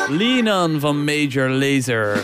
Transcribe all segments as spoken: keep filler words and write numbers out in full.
Lean On van Major Lazer.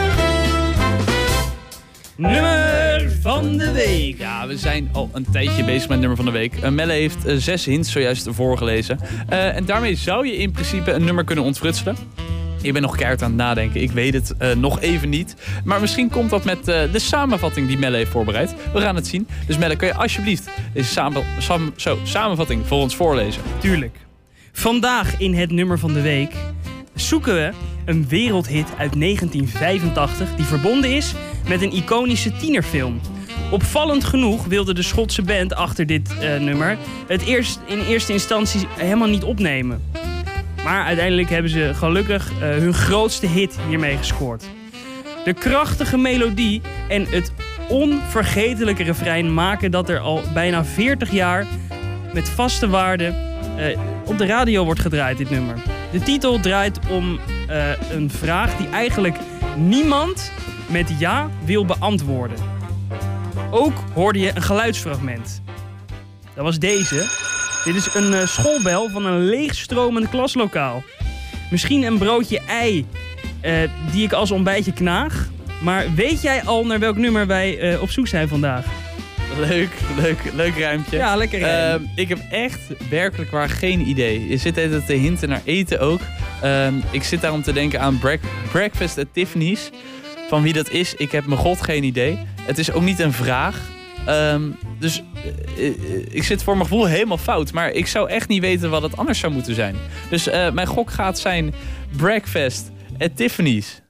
Nummer van de week. Ja, we zijn al een tijdje bezig met nummer van de week. Uh, Melle heeft uh, zes hints zojuist voorgelezen. Uh, en daarmee zou je in principe een nummer kunnen ontfrutselen. Ik ben nog keihard aan het nadenken. Ik weet het uh, nog even niet. Maar misschien komt dat met uh, de samenvatting die Melle heeft voorbereid. We gaan het zien. Dus Melle, kun je alsjeblieft deze samen, sam, zo, samenvatting voor ons voorlezen? Tuurlijk. Vandaag in het nummer van de week zoeken we een wereldhit uit negentien vijfentachtig... die verbonden is met een iconische tienerfilm. Opvallend genoeg wilde de Schotse band achter dit uh, nummer het eerst in eerste instantie helemaal niet opnemen. Maar uiteindelijk hebben ze gelukkig uh, hun grootste hit hiermee gescoord. De krachtige melodie en het onvergetelijke refrein maken dat er al bijna veertig jaar met vaste waarde uh, op de radio wordt gedraaid, dit nummer. De titel draait om uh, een vraag die eigenlijk niemand met ja wil beantwoorden. Ook hoorde je een geluidsfragment. Dat was deze. Dit is een uh, schoolbel van een leegstromend klaslokaal. Misschien een broodje ei uh, die ik als ontbijtje knaag. Maar weet jij al naar welk nummer wij uh, op zoek zijn vandaag? Leuk, leuk, leuk ruimtje. Ja, lekker ruim. Uh, ik heb echt werkelijk waar geen idee. Je zit altijd te hinten naar eten ook. Uh, ik zit daarom te denken aan Break- Breakfast at Tiffany's. Van wie dat is, ik heb mijn god geen idee. Het is ook niet een vraag. Um, dus uh, uh, ik zit voor mijn gevoel helemaal fout. Maar ik zou echt niet weten wat het anders zou moeten zijn. Dus uh, mijn gok gaat zijn Breakfast at Tiffany's.